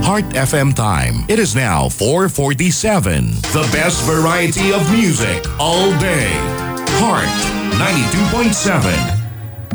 Heart FM time. It is now 4:47. The best variety of music all day. Heart 92.7.